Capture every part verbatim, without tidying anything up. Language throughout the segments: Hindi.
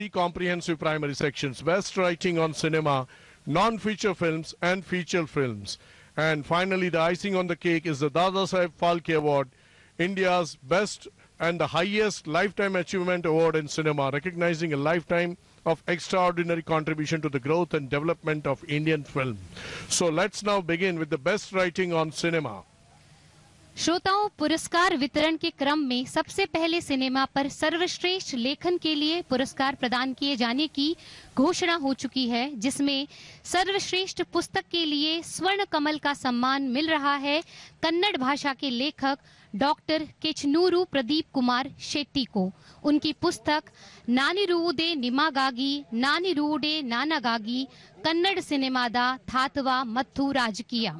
comprehensive primary sections: best writing on cinema, non-feature films and feature films. And finally, the icing on the cake is the Dada Saheb Phalke Award, India's best and the highest lifetime achievement award in cinema, recognizing a lifetime of extraordinary contribution to the growth and development of Indian film. So let's now begin with the best writing on cinema. श्रोताओं, पुरस्कार वितरण के क्रम में सबसे पहले सिनेमा पर सर्वश्रेष्ठ लेखन के लिए पुरस्कार प्रदान किए जाने की घोषणा हो चुकी है, जिसमें सर्वश्रेष्ठ पुस्तक के लिए स्वर्ण कमल का सम्मान मिल रहा है कन्नड़ भाषा के लेखक डॉक्टर केचनूरू प्रदीप कुमार शेट्टी को। उनकी पुस्तक नानिरुवुडे निमागागी नानिरुवुडे नानागागी कन्नड़ सिनेमादा थातवा मत्थु राजकीय।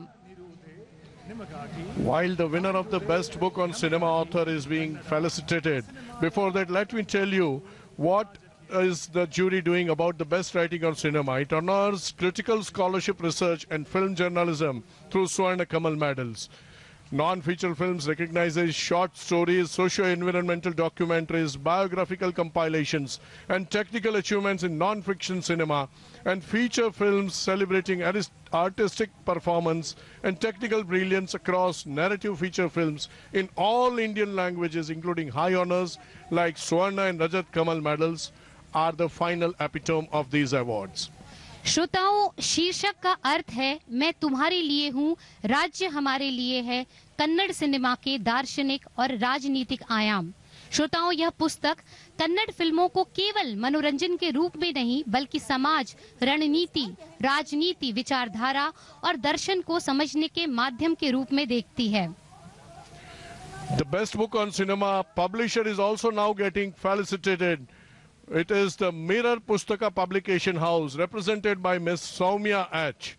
While the winner of the best book on cinema author is being felicitated, before that let me tell you what is the jury doing about the best writing on cinema. It honors critical scholarship research and film journalism through Swarna Kamal medals. Non-feature films recognizes short stories, socio-environmental documentaries, biographical compilations, and technical achievements in non-fiction cinema, and feature films celebrating artistic performance and technical brilliance across narrative feature films in all Indian languages, including high honors like Swarna and Rajat Kamal medals, are the final epitome of these awards. श्रोताओं, शीर्षक का अर्थ है मैं तुम्हारे लिए हूँ, राज्य हमारे लिए है, कन्नड़ सिनेमा के दार्शनिक और राजनीतिक आयाम। श्रोताओं, यह पुस्तक कन्नड़ फिल्मों को केवल मनोरंजन के रूप में नहीं बल्कि समाज, रणनीति, राजनीति, विचारधारा और दर्शन को समझने के माध्यम के रूप में देखती है। The best book on cinema publisher is also now getting felicitated. It is the Mirror Pustaka Publication House, represented by Miss Soumya H.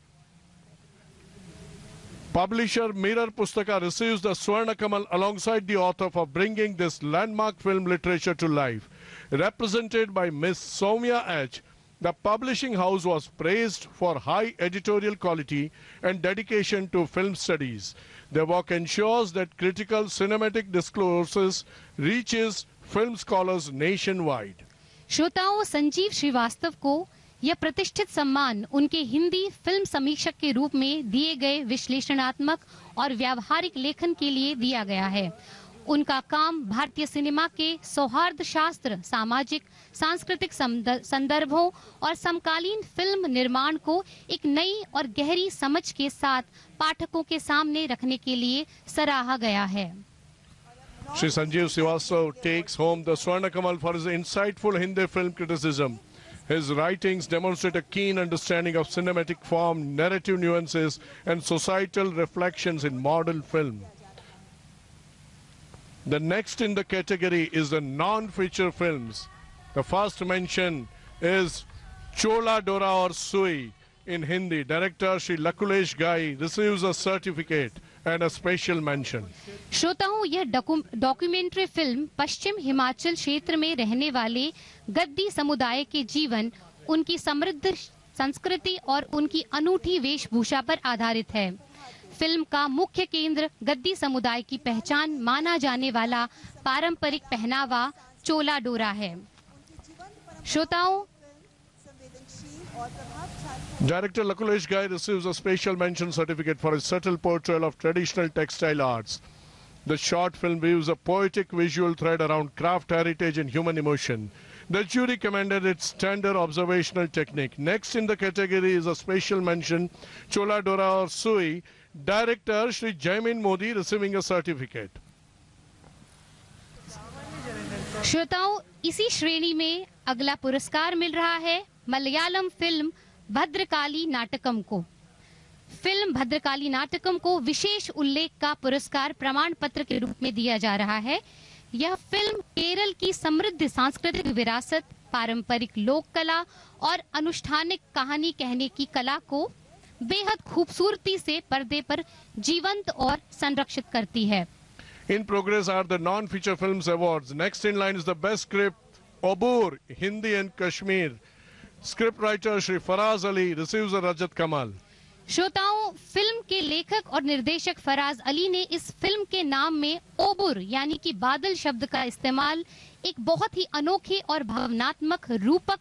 Publisher Mirror Pustaka receives the Swarna Kamal alongside the author for bringing this landmark film literature to life. Represented by Miss Soumya H, the publishing house was praised for high editorial quality and dedication to film studies. Their work ensures that critical cinematic discourses reaches film scholars nationwide. श्रोताओं, संजीव श्रीवास्तव को यह प्रतिष्ठित सम्मान उनके हिंदी फिल्म समीक्षक के रूप में दिए गए विश्लेषणात्मक और व्यावहारिक लेखन के लिए दिया गया है। उनका काम भारतीय सिनेमा के सौहार्द शास्त्र, सामाजिक, सांस्कृतिक संदर्भों और समकालीन फिल्म निर्माण को एक नई और गहरी समझ के साथ पाठकों के सामने रखने के लिए सराहा गया है। Shri Sanjeev Srivastava takes home the Swarna Kamal for his insightful Hindi film criticism. His writings demonstrate a keen understanding of cinematic form, narrative nuances, and societal reflections in modern film. The next in the category is the non-feature films. The first mention is Chola Dora or Sui in Hindi. Director Shri Lakulesh Gai receives a certificate and a special mention. श्रोताओं, यह डॉक्यूमेंट्री फिल्म पश्चिम हिमाचल क्षेत्र में रहने वाले गद्दी समुदाय के जीवन, उनकी समृद्ध संस्कृति और उनकी अनूठी वेशभूषा पर आधारित है। फिल्म का मुख्य केंद्र गद्दी समुदाय की पहचान माना जाने वाला पारंपरिक पहनावा चोला डोरा है। श्रोताओं, Director Lakulesh Gai receives a special mention certificate for his subtle portrayal of traditional textile arts. The short film weaves a poetic visual thread around craft heritage and human emotion. The jury commended its tender observational technique. Next in the category is a special mention, Chola Dora or Sui, Director Shri Jaimin Modi receiving a certificate. श्रोताओं, इसी श्रेणी में अगला पुरस्कार मिल रहा है मलयालम फिल्म भद्रकाली नाटकम को। फिल्म भद्रकाली नाटकम को विशेष उल्लेख का पुरस्कार प्रमाण पत्र के रूप में दिया जा रहा है। यह फिल्म केरल की समृद्ध सांस्कृतिक विरासत, पारंपरिक लोक कला और अनुष्ठानिक कहानी कहने की कला को बेहद खूबसूरती से पर्दे पर जीवंत और संरक्षित करती है। In progress are the non-feature films awards. Next in line is the best script, Obur, Hindi and Kashmir. Scriptwriter Shri Faraz Ali receives a Rajat Kamal. श्रोताओं, फिल्म के लेखक और निर्देशक फराज अली ने इस फिल्म के नाम में ओबुर यानी कि बादल शब्द का इस्तेमाल एक बहुत ही अनोखे और भावनात्मक रूपक